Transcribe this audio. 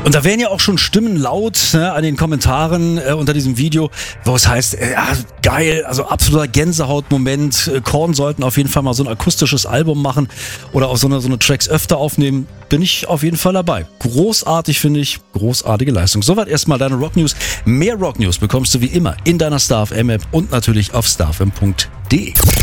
Und da werden ja auch schon Stimmen laut, ne, an den Kommentaren unter diesem Video, wo es heißt, ja, geil, also absoluter Gänsehautmoment. Korn sollten auf jeden Fall mal so ein akustisches Album machen oder auch so eine Tracks öfter aufnehmen. Bin ich auf jeden Fall dabei. Großartig, finde ich. Großartige Leistung. Soweit erstmal deine Rock News. Mehr Rock News bekommst du wie immer in deiner Star FM App und natürlich auf starfm.de.